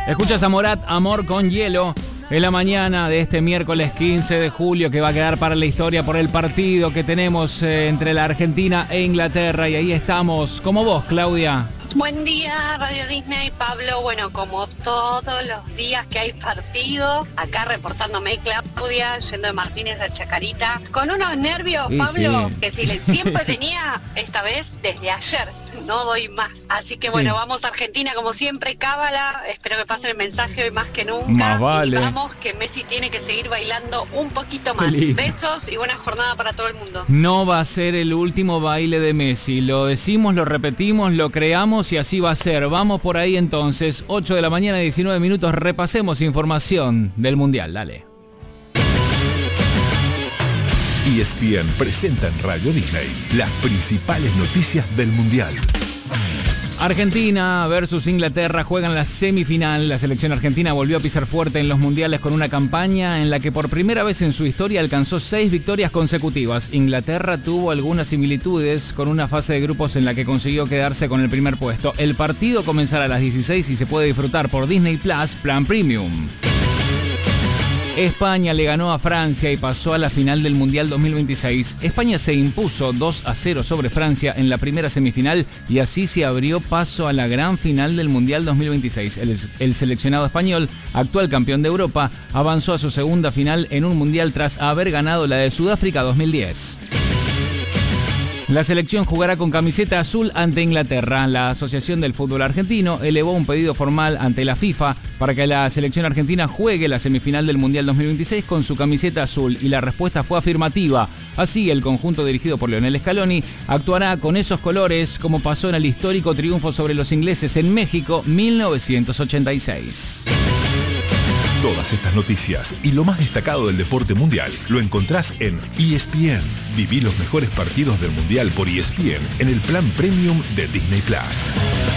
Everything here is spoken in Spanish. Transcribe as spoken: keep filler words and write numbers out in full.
Escuchas a Morat, Amor con Hielo, en la mañana de este miércoles quince de julio, que va a quedar para la historia por el partido que tenemos eh, entre la Argentina e Inglaterra. Y ahí estamos, como vos, Claudia. Buen día, Radio Disney, Pablo. Bueno, como todos los días que hay partido, acá reportándome Claudia, yendo de Martínez a Chacarita, con unos nervios, Sí, Pablo, sí. que si le siempre tenía, esta vez desde ayer, no doy más. Así que bueno, Sí. vamos a Argentina como siempre, cábala, espero que pasen el mensaje hoy más que nunca. Más vale. Y vamos, que Messi tiene que seguir bailando un poquito más. Qué lindo. Besos y buena jornada para todo el mundo. No va a ser el último baile de Messi. Lo decimos, lo repetimos, lo creamos y así va a ser. Vamos por ahí entonces. ocho de la mañana, diecinueve minutos. Repasemos información del Mundial. Dale. E S P N presenta en Radio Disney las principales noticias del Mundial. Argentina versus Inglaterra juegan la semifinal. La selección argentina volvió a pisar fuerte en los mundiales con una campaña en la que por primera vez en su historia alcanzó seis victorias consecutivas. Inglaterra tuvo algunas similitudes con una fase de grupos en la que consiguió quedarse con el primer puesto. El partido comenzará a las dieciséis y se puede disfrutar por Disney Plus Plan Premium. España le ganó a Francia y pasó a la final del Mundial dos mil veintiséis. España se impuso dos a cero sobre Francia en la primera semifinal y así se abrió paso a la gran final del Mundial dos mil veintiséis. El, el seleccionado español, actual campeón de Europa, avanzó a su segunda final en un Mundial tras haber ganado la de Sudáfrica dos mil diez. La selección jugará con camiseta azul ante Inglaterra. La Asociación del Fútbol Argentino elevó un pedido formal ante la FIFA para que la selección argentina juegue la semifinal del Mundial dos mil veintiséis con su camiseta azul y la respuesta fue afirmativa. Así, el conjunto dirigido por Lionel Scaloni actuará con esos colores como pasó en el histórico triunfo sobre los ingleses en México mil novecientos ochenta y seis. Todas estas noticias y lo más destacado del deporte mundial lo encontrás en E S P N. Viví los mejores partidos del Mundial por E S P N en el plan premium de Disney Plus.